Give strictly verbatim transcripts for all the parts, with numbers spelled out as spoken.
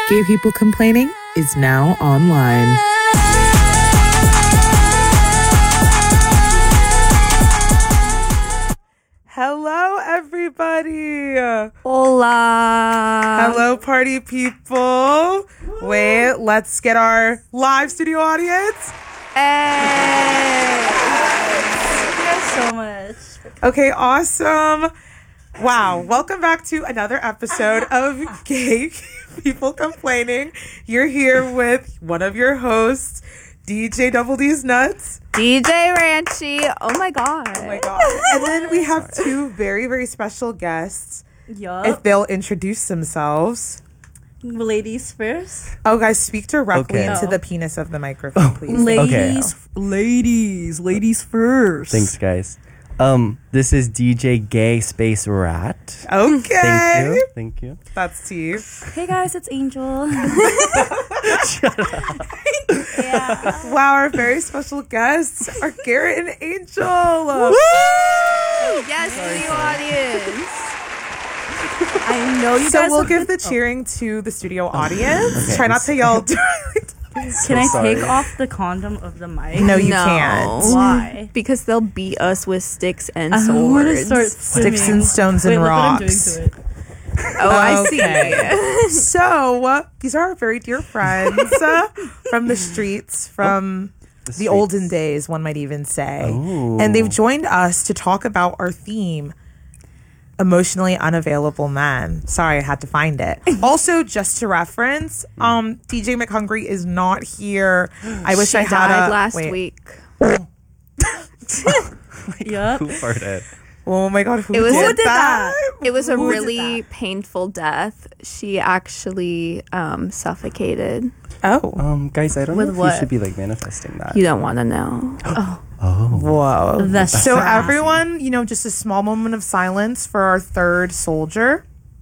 Gay People Complaining is now online. Hello, everybody. Hola. Hello, party people. Wait, let's get our live studio audience. Hey. Thank you guys so much. Okay, awesome. Wow, welcome back to another episode of Gay People Complaining. You're here with one of your hosts, D J Double D's Nuts. D J Ranchi. Oh my god. Oh my god. And then we have two very, very special guests. Yup. If they'll introduce themselves. Ladies first. Oh, guys, speak directly Okay. into the penis of the microphone, please. Ladies. Okay. Ladies. Ladies first. Thanks, guys. Um, this is D J Gay Space Rat. Okay. Thank you. Thank you. That's Steve. Hey guys, it's Angel. Yeah. Wow, our very special guests are Garrett and Angel. Yes, studio audience. I know you So guys. we'll have give been- the cheering to the studio audience. Okay. Try not to yell. Can I sorry. take off the condom of the mic? No, you No. can't. Why? Because they'll beat us with sticks and I want to swords. start Sticks swimming. and stones Wait, and look what I'm doing rocks. to it. Oh, I see. Okay. So uh, these are our very dear friends uh, from the streets, from the, streets. olden days, one might even say. Ooh. And they've joined us to talk about our theme, emotionally unavailable men. Sorry, I had to find it. Also, just to reference, um, D J McHungry is not here. I wish She I had died a, last wait. week. Yup. Who farted? Oh my god, who, It was- did, Who did that? It was a Who did really painful death. She actually um, suffocated. Oh, Um, guys, I don't With know if what? you should be like manifesting that. You don't want to know. Oh. whoa. That's So sad. everyone, you know, just a small moment of silence for our third soldier.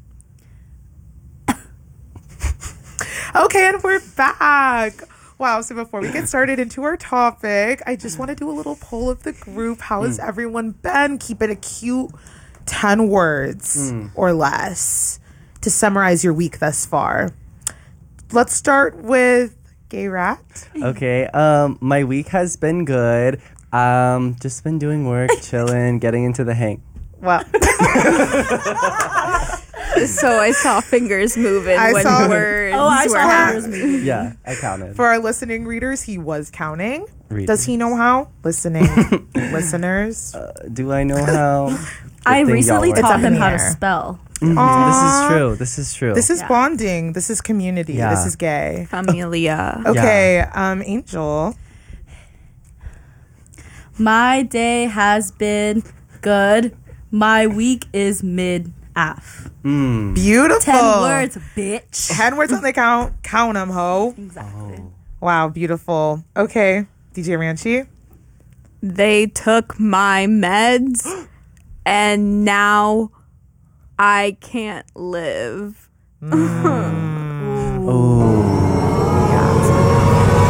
Okay, and we're back. Wow, so before we get started into our topic, I just want to do a little poll of the group. How has everyone been? Keep it a cute ten words or less to summarize your week thus far. Let's start with Gay Rat. Okay. Um, my week has been good. Um, just been doing work, chilling, getting into the hang. Well, So I saw fingers moving I when saw- words Oh, I were saw happening. hers moving. Yeah, I counted. for our listening readers, he was counting. Readers. Does he know how? Listening listeners. Uh, do I know how? I Good thing recently y'all are- taught It's up him in how the to air. spell. Mhm, This is true. This is true. This is Yeah. bonding. This is community. Yeah. This is gay. Familia. Okay, um, Angel. My day has been good. My week is mid-af. Mm. Beautiful. Ten words, bitch. Ten words on the count. Count them, ho. Exactly. Wow, beautiful. Okay, D J Ranchi. They took my meds and now I can't live. Oh.